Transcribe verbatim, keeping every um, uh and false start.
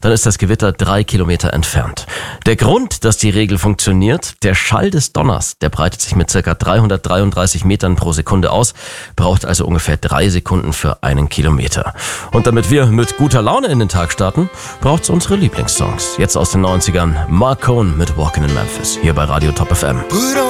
dann ist das Gewitter drei Kilometer entfernt. Der Grund, dass die Regel funktioniert: der Schall des Donners, der breitet sich mit ca. dreihundertdreiunddreißig Metern pro Sekunde aus, braucht also ungefähr drei Sekunden für einen Kilometer. Und damit wir mit guter Laune in den Tag starten, braucht's unsere Lieblingssongs. Jetzt aus den neunzigern, Mark Cohn mit Walkin' in Memphis, hier bei Radio Top F M.